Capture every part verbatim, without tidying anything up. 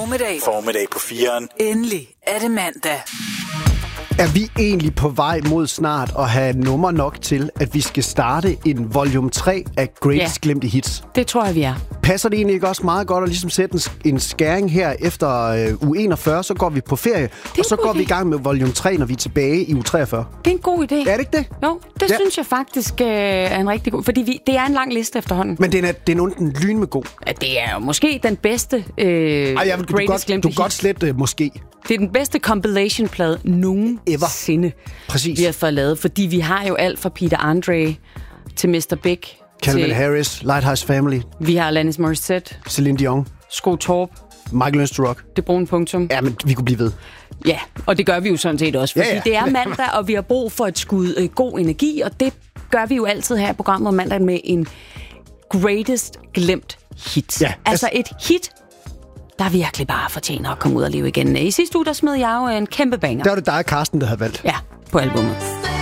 Formiddag. Formiddag på firen. Endelig er det mandag. Er vi egentlig på vej mod snart at have nummer nok til, at vi skal starte en volume tre af Greatest Ja. Glemte Hits? Det tror jeg, vi er. Passer det egentlig ikke også meget godt at ligesom sætte en, en skæring her efter øh, uge enogfyrre, så går vi på ferie, og så går idé. vi i gang med volume tre, når vi er tilbage i uge treogfyrre? Det er en god idé. Er det ikke det? Jo, det Ja. synes jeg faktisk øh, er en rigtig god... Fordi vi, det er en lang liste efterhånden. Men den er, den er den lyn med god. Ja, det er jo måske den bedste øh, Ej, jeg, vil- du, kan Greatest godt, Glemte du kan godt Hits. slet øh, måske. Det er den bedste compilation-plade nogensinde, Præcis. vi har fået lavet. Fordi vi har jo alt fra Peter Andre til mister Big. Calvin til, Harris, Lighthouse Family, Vi har Alanis Morissette, Celine Dion, Sko Torp, Michael Learns to Rock. Det Brune Punktum. Ja, men vi kunne blive ved. Ja, og det gør vi jo sådan set også, fordi Ja, ja. det er mandag, og vi har brug for et skud øh, god energi, og det gør vi jo altid her i programmet om mandag med en Greatest Glemt Hit. Ja, altså et hit, der virkelig bare fortjener at komme ud og leve igen. I sidste uge, der smed jeg jo en kæmpe banger. Der var det dig og Karsten, der havde valgt. Ja, på albumet.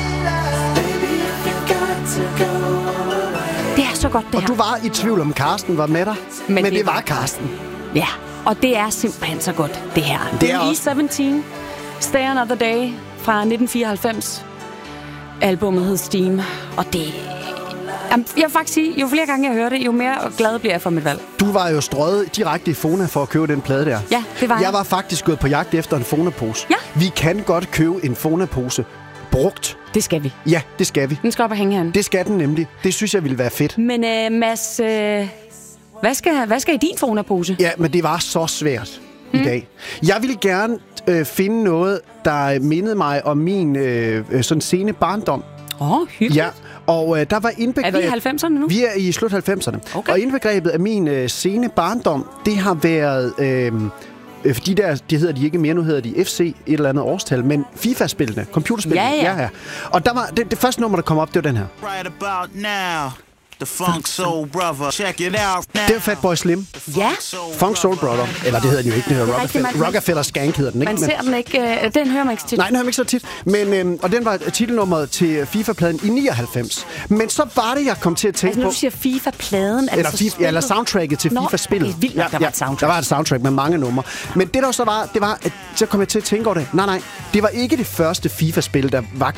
Det er så godt, det Og her. du var i tvivl om Karsten var med dig, men, men det, det var Karsten. Ja, og det er simpelthen så godt, det her. Det er også- E sytten, Stay Another Day fra nitten fireoghalvfems. Albumet hed Steam, og det... Jamen, jeg vil faktisk sige, jo flere gange jeg hører det, jo mere glad bliver jeg for mit valg. Du var jo strøget direkte i Fona for at købe den plade der. Ja, det var jeg. Jeg var faktisk gået på jagt efter en Fona-pose. Ja. Vi kan godt købe en Fona-pose brugt. Det skal vi. Ja, det skal vi. Den skal op og hænge herinde. Det skal den nemlig. Det synes jeg ville være fedt. Men øh, Mads, øh, hvad, skal, hvad skal i din Fona-pose? Ja, men det var så svært mm. i dag. Jeg ville gerne øh, finde noget, der mindede mig om min øh, øh, sådan sene barndom. Åh, oh, hyggeligt. Ja, og øh, der var indbegrebet... Er vi i halvfemserne nu? Vi er i slut halvfemserne. Okay. Og indbegrebet af min øh, sene barndom, det har været... Øh, øh, de der, det hedder de ikke mere, nu hedder de F C, et eller andet årstal, men FIFA-spillene, computerspillene. Ja, ja. ja, ja. Og der var, det, det første nummer, der kom op, det var den her. Right about now, the Funk Soul Brother. Check it out now. Det var Fatboy Slim. Ja. Funk Soul Brother. Eller det hedder den jo ikke, det hedder rigtigt, Rockefeller, man- Rockefeller Skank hedder den, ikke? Man ser den ikke, øh, den hører man ikke så tit. Nej, den hører man ikke så tit. Men, øhm, og den var titelnummeret til FIFA-pladen i nioghalvfems. Men så var det, jeg kom til at tænke Altså, når på... du siger FIFA-pladen, Eller, altså FIFA, ja, eller soundtracket til Nå, FIFA-spillet. det er vildt nok, der var et soundtrack. Der var et soundtrack med mange numre. Men det der så var, det var, at så kom jeg til at tænke over det. Nej, nej, det var ikke det første FIFA-spil, der var